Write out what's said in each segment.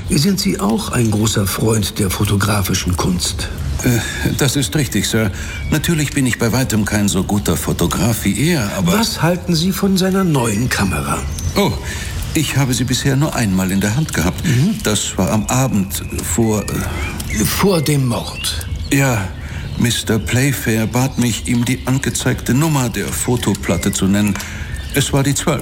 Sind Sie auch ein großer Freund der fotografischen Kunst? Das ist richtig, Sir. Natürlich bin ich bei weitem kein so guter Fotograf wie er, aber... Was halten Sie von seiner neuen Kamera? Oh, ich habe sie bisher nur einmal in der Hand gehabt. Das war am Abend vor... Vor dem Mord? Ja, Mr. Playfair bat mich, ihm die angezeigte Nummer der Fotoplatte zu nennen. Es war die 12.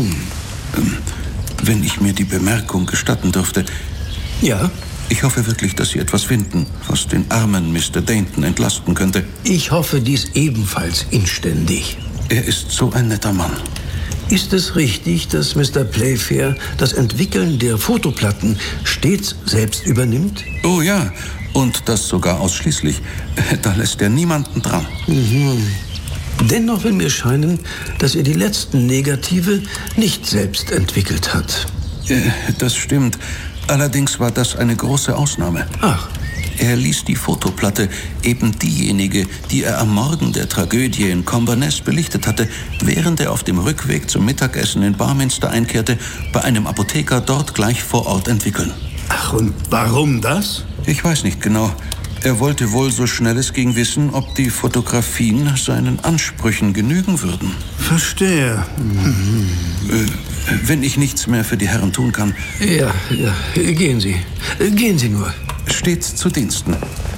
Wenn ich mir die Bemerkung gestatten dürfte... Ja? Ich hoffe wirklich, dass Sie etwas finden, was den armen Mr. Dainton entlasten könnte. Ich hoffe dies ebenfalls inständig. Er ist so ein netter Mann. Ist es richtig, dass Mr. Playfair das Entwickeln der Fotoplatten stets selbst übernimmt? Oh ja, und das sogar ausschließlich. Da lässt er niemanden dran. Dennoch will mir scheinen, dass er die letzten Negative nicht selbst entwickelt hat. Das stimmt. Allerdings war das eine große Ausnahme. Ach. Er ließ die Fotoplatte, eben diejenige, die er am Morgen der Tragödie in Comberness belichtet hatte, während er auf dem Rückweg zum Mittagessen in Barminster einkehrte, bei einem Apotheker dort gleich vor Ort entwickeln. Ach, und warum das? Ich weiß nicht genau. Er wollte wohl so schnell es ging wissen, ob die Fotografien seinen Ansprüchen genügen würden. Verstehe. Wenn ich nichts mehr für die Herren tun kann... Ja, gehen Sie. Gehen Sie nur. Stets zu Diensten.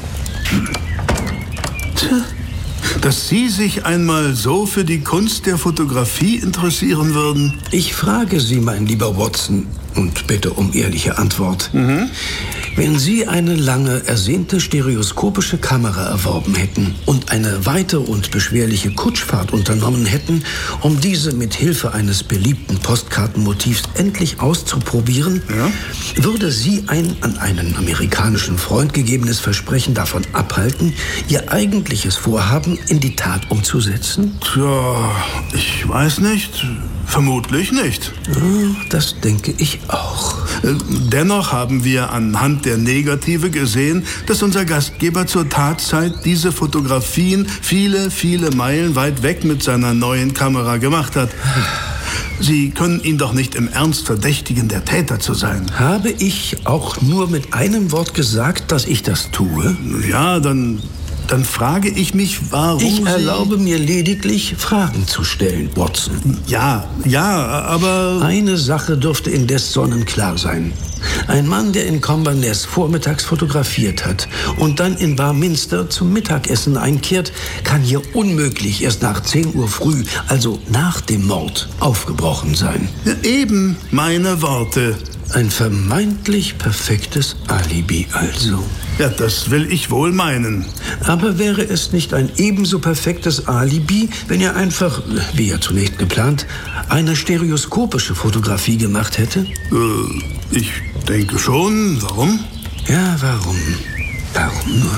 Dass Sie sich einmal so für die Kunst der Fotografie interessieren würden? Ich frage Sie, mein lieber Watson, und bitte um ehrliche Antwort. Wenn Sie eine lange ersehnte stereoskopische Kamera erworben hätten und eine weite und beschwerliche Kutschfahrt unternommen hätten, um diese mit Hilfe eines beliebten Postkartenmotivs endlich auszuprobieren, würde Sie ein an einen amerikanischen Freund gegebenes Versprechen davon abhalten, Ihr eigentliches Vorhaben in die Tat umzusetzen? Tja, ich weiß nicht. Vermutlich nicht. Das denke ich auch. Dennoch haben wir anhand der Negative gesehen, dass unser Gastgeber zur Tatzeit diese Fotografien viele, viele Meilen weit weg mit seiner neuen Kamera gemacht hat. Sie können ihn doch nicht im Ernst verdächtigen, der Täter zu sein. Habe ich auch nur mit einem Wort gesagt, dass ich das tue? Ja, dann frage ich mich, warum Ich erlaube mir lediglich, Fragen zu stellen, Watson. Ja, aber... Eine Sache dürfte indes sonnenklar sein. Ein Mann, der in Comberness vormittags fotografiert hat und dann in Barminster zum Mittagessen einkehrt, kann hier unmöglich erst nach 10 Uhr früh, also nach dem Mord, aufgebrochen sein. Ja, eben meine Worte. Ein vermeintlich perfektes Alibi also. Ja, das will ich wohl meinen. Aber wäre es nicht ein ebenso perfektes Alibi, wenn er einfach, wie er zunächst geplant, eine stereoskopische Fotografie gemacht hätte? Ich denke schon. Warum? Ja, warum? Warum nur?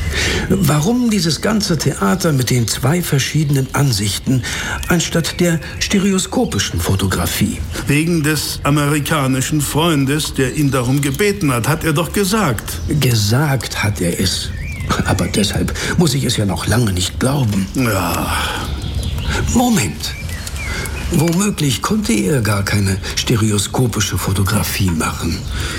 Warum dieses ganze Theater mit den 2 verschiedenen Ansichten anstatt der stereoskopischen Fotografie? Wegen des amerikanischen Freundes, der ihn darum gebeten hat er doch gesagt. Gesagt hat er es. Aber deshalb muss ich es ja noch lange nicht glauben. Ja. Moment. Womöglich konnte er gar keine stereoskopische Fotografie machen.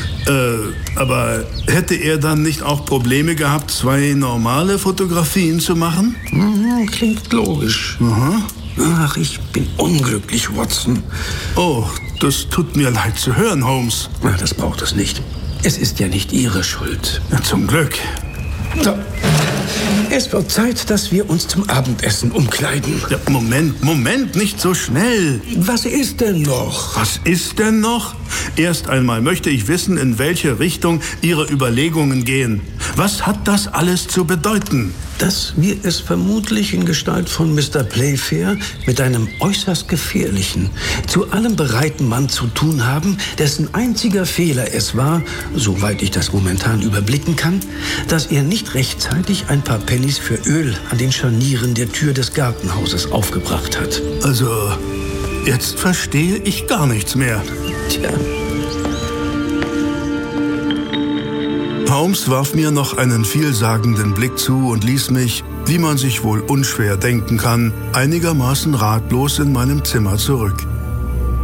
Aber hätte er dann nicht auch Probleme gehabt, 2 normale Fotografien zu machen? Klingt logisch. Ach, ich bin unglücklich, Watson. Oh, das tut mir leid zu hören, Holmes. Na, das braucht es nicht. Es ist ja nicht Ihre Schuld. Ja, zum Glück. So. Es wird Zeit, dass wir uns zum Abendessen umkleiden. Ja, Moment, nicht so schnell. Was ist denn noch? Was ist denn noch? Erst einmal möchte ich wissen, in welche Richtung Ihre Überlegungen gehen. Was hat das alles zu bedeuten? Dass wir es vermutlich in Gestalt von Mr. Playfair mit einem äußerst gefährlichen, zu allem bereiten Mann zu tun haben, dessen einziger Fehler es war, soweit ich das momentan überblicken kann, dass er nicht rechtzeitig ein paar Pennies für Öl an den Scharnieren der Tür des Gartenhauses aufgebracht hat. Also, jetzt verstehe ich gar nichts mehr. Tja. Holmes warf mir noch einen vielsagenden Blick zu und ließ mich, wie man sich wohl unschwer denken kann, einigermaßen ratlos in meinem Zimmer zurück.